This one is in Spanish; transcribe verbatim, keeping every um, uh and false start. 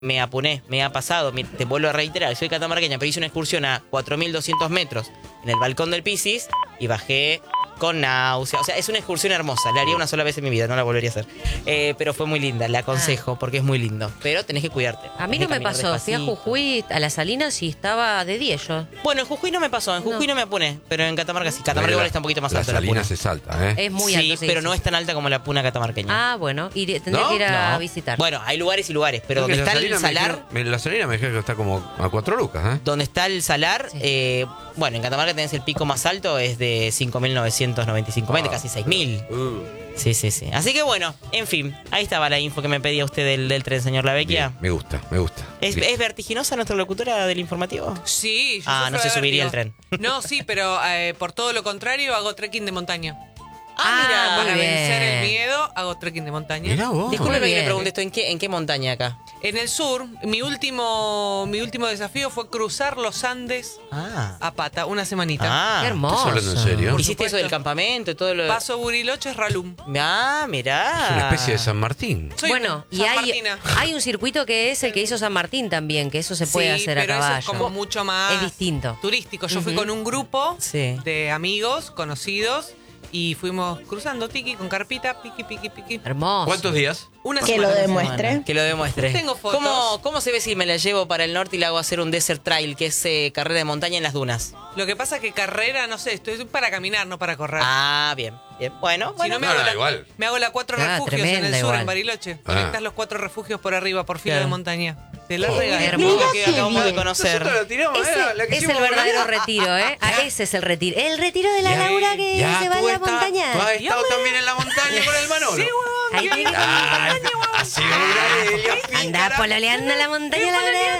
me apuné, me ha pasado, me, te vuelvo a reiterar, soy catamarqueña, pero hice una excursión a cuatro mil doscientos metros en el balcón del Pisis y bajé con náusea. O sea, es una excursión hermosa. La haría una sola vez en mi vida, no la volvería a hacer. Eh, pero fue muy linda, la aconsejo, porque es muy lindo. Pero tenés que cuidarte. A mí Tenés no que me caminar pasó. Fui a despacito. Jujuy, a las Salinas, y estaba de diez yo. Bueno, en Jujuy no me pasó, en Jujuy no, No. me apuné, pero en Catamarca sí. Catamarca Bueno, igual la- está un poquito más la alta la puna. Salinas es alta, ¿eh? Es muy sí, alto. pero no es tan alta como la puna catamarqueña. Ah, bueno. Iré, tendré ¿No? que ir a No. visitar. Bueno, hay lugares y lugares, pero Porque donde la está el Salinas me salar, dijeron- me- la Salinas me dijeron que está como a cuatro lucas, ¿eh? donde está el salar, Sí. eh, bueno, en Catamarca tenés el pico más alto, es de cinco mil novecientos noventa y cinco metros, Ah. casi seis mil. Uh, Sí, sí, sí. Así que bueno, en fin, ahí estaba la info que me pedía usted del, del tren, señor Lavecchia. bien, me gusta, me gusta. ¿Es, Bien. ¿Es vertiginosa nuestra locutora del informativo? Sí, yo Ah, sufro no se de subiría vértigo. el tren. No, sí, pero eh, por todo lo contrario hago trekking de montaña. Ah, mira, muy Para bien. vencer el miedo, hago trekking de montaña. Mirá vos. Disculpe Muy que le bien. pregunte esto, ¿en qué, ¿en qué montaña acá? En el sur, mi último, mi último desafío fue cruzar los Andes Ah. a pata, una semanita. Ah. Qué hermoso. ¿Estás hablando en serio? Por ¿Hiciste eso supuesto. del campamento y todo lo Paso Buriloche, Ralum. Ah, mirá. Es una especie de San Martín. Soy Bueno, y San hay, Martina. hay un circuito que es el que hizo San Martín también, que eso se puede Sí, hacer a pero caballo. eso es como mucho más Es distinto. turístico. Yo fui Ujú. con un grupo Sí. de amigos conocidos y fuimos cruzando tiki con carpita, piqui, piqui, piqui. Hermoso. ¿Cuántos días? Una Que lo semana. demuestre. Que lo demuestre. Tengo fotos. ¿Cómo, ¿Cómo se ve si me la llevo para el norte y la hago hacer un desert trail, que es eh, carrera de montaña en las dunas? Lo que pasa es que carrera, no sé, estoy para caminar, no para correr. Ah, bien. Bien. Bueno, Si bueno. no, me, no, hago no, la, igual. me hago la cuatro Ah, refugios en tremenda el sur, igual. en Bariloche. Ah. Conectas los cuatro refugios por arriba, por fila Claro. de montaña. Te la Oh, regalo. hermoso. Lo que acabamos de conocer. Nosotros la tiramos, Ese era la que es hicimos el con verdadero María. retiro, ¿eh? Ah, ese es el retiro. El retiro de la Ya, Laura que ya, se va a tú la estás- montaña. ¿Tú has estado también en la montaña con el Manolo? Sí, huevón. Ahí tiene que ir a la Ah, montaña. así una de ellos, Anda pícara. pololeando a la montaña, Laura.